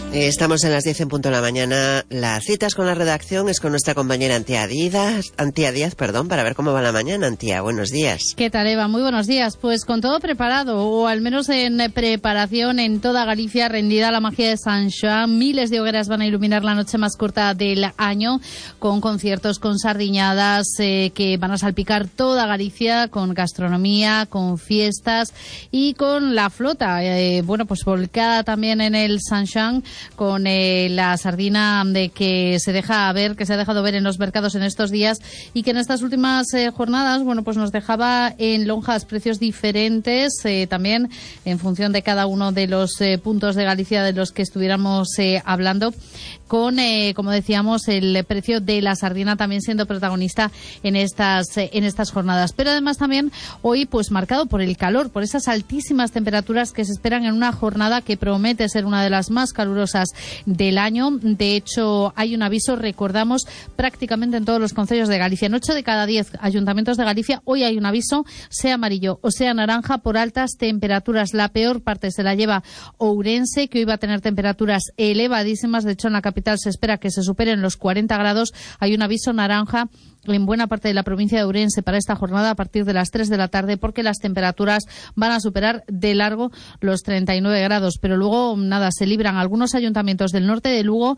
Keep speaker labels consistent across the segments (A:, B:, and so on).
A: Estamos en las 10 en punto de la mañana. Las citas con la redacción es con nuestra compañera Antía Díaz, para ver cómo va la mañana. Antía, buenos días.
B: ¿Qué tal, Eva? Muy buenos días. Pues con todo preparado, o al menos en preparación en toda Galicia, rendida la magia de Sant Xoán. Miles de hogueras van a iluminar la noche más corta del año, con conciertos, con sardiñadas que van a salpicar toda Galicia, con gastronomía, con fiestas y con la flota, pues volcada también en el Sant Xoán, con la sardina de que se ha dejado ver en los mercados en estos días y que en estas últimas jornadas, pues nos dejaba en lonjas precios diferentes, también en función de cada uno de los puntos de Galicia de los que estuviéramos hablando, con, como decíamos, el precio de la sardina también siendo protagonista en estas jornadas. Pero además también hoy, pues marcado por el calor, por esas altísimas temperaturas que se esperan en una jornada que promete ser una de las más calurosas del año. De hecho, hay un aviso, recordamos, prácticamente en todos los concellos de Galicia. En 8 de cada 10 ayuntamientos de Galicia hoy hay un aviso, sea amarillo o sea naranja, por altas temperaturas. La peor parte se la lleva Ourense, que hoy va a tener temperaturas elevadísimas. De hecho, en la capital se espera que se superen los 40 grados. Hay un aviso naranja en buena parte de la provincia de Ourense para esta jornada a partir de las 3 de la tarde, porque las temperaturas van a superar de largo los 39 grados. Pero luego, se libran algunos ayuntamientos del norte de Lugo.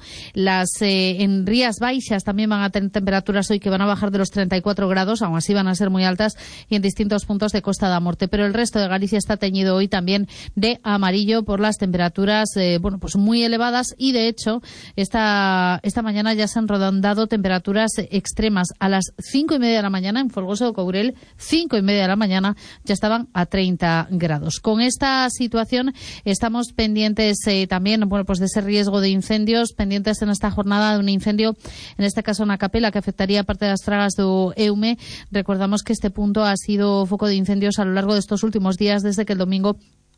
B: En Rías Baixas también van a tener temperaturas hoy que van a bajar de los 34 grados, aún así van a ser muy altas, y en distintos puntos de Costa da Morte. Pero el resto de Galicia está teñido hoy también de amarillo por las temperaturas muy elevadas, y de hecho esta mañana ya se han redondado temperaturas extremas. A las 5:30 de la mañana en Folgoso de Courel, 5:30 de la mañana, ya estaban a 30 grados. Con esta situación estamos pendientes también de ese riesgo de incendios, pendientes en esta jornada de un incendio, en este caso una capela que afectaría parte de las Tragas do Eume. Recordamos que este punto ha sido foco de incendios a lo largo de estos últimos días, desde que el domingo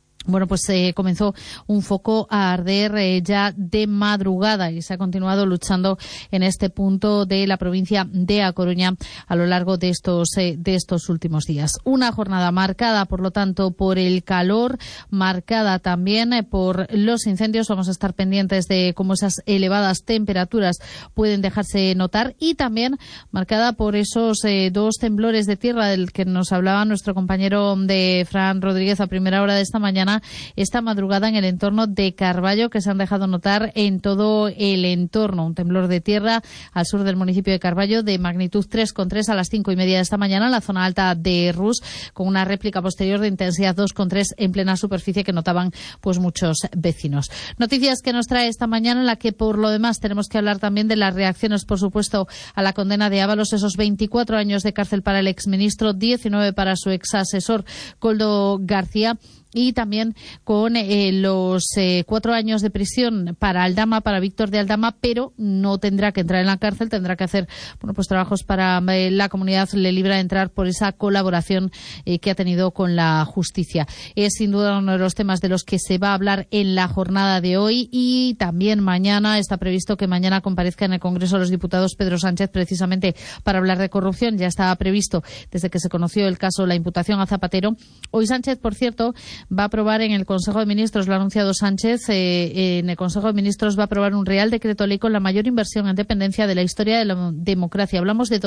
B: comenzó un foco a arder ya de madrugada, y se ha continuado luchando en este punto de la provincia de A Coruña a lo largo de estos últimos días. Una jornada marcada, por lo tanto, por el calor, marcada también por los incendios. Vamos a estar pendientes de cómo esas elevadas temperaturas pueden dejarse notar, y también marcada por esos 2 temblores de tierra del que nos hablaba nuestro compañero de Fran Rodríguez a primera hora de esta mañana, esta madrugada, en el entorno de Carballo, que se han dejado notar en todo el entorno. Un temblor de tierra al sur del municipio de Carballo de magnitud 3,3 a las 5:30 de esta mañana en la zona alta de Rus, con una réplica posterior de intensidad 2,3 en plena superficie que notaban muchos vecinos. Noticias que nos trae esta mañana, en la que por lo demás tenemos que hablar también de las reacciones, por supuesto, a la condena de Ábalos, esos 24 años de cárcel para el exministro, 19 para su exasesor Koldo García, y también con los 4 años de prisión para Aldama, para Víctor de Aldama, pero no tendrá que entrar en la cárcel, tendrá que hacer trabajos para la comunidad, le libra de entrar por esa colaboración que ha tenido con la justicia. Es sin duda uno de los temas de los que se va a hablar en la jornada de hoy, y también mañana está previsto que mañana comparezca en el Congreso de los Diputados Pedro Sánchez, precisamente para hablar de corrupción. Ya estaba previsto desde que se conoció el caso, la imputación a Zapatero. Hoy Sánchez, por cierto, va a aprobar en el Consejo de Ministros, lo ha anunciado Sánchez, en el Consejo de Ministros va a aprobar un Real Decreto Ley con la mayor inversión en dependencia de la historia de la democracia. Hablamos de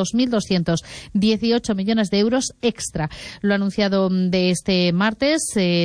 B: 2.218 millones de euros extra. Lo ha anunciado de este martes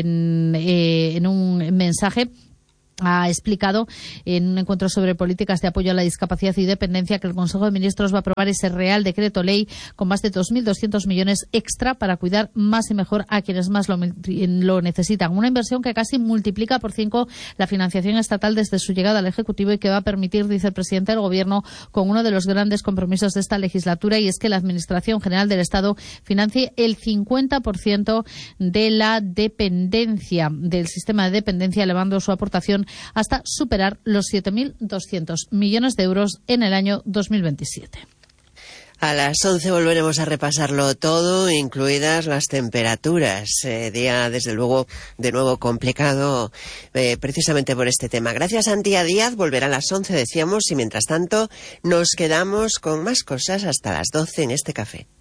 B: en un mensaje. Ha explicado en un encuentro sobre políticas de apoyo a la discapacidad y dependencia que el Consejo de Ministros va a aprobar ese Real Decreto Ley con más de 2.200 millones extra para cuidar más y mejor a quienes más lo necesitan. Una inversión que casi multiplica por 5 la financiación estatal desde su llegada al Ejecutivo, y que va a permitir, dice el presidente del Gobierno, con uno de los grandes compromisos de esta legislatura, y es que la Administración General del Estado financie el 50% de la dependencia, del sistema de dependencia, elevando su aportación hasta superar los 7.200 millones de euros en el año 2027.
A: A las 11 volveremos a repasarlo todo, incluidas las temperaturas. Día, desde luego, de nuevo complicado, precisamente por este tema. Gracias, Antía Díaz. Volverá a las 11, decíamos, y mientras tanto nos quedamos con más cosas hasta las 12 en este café.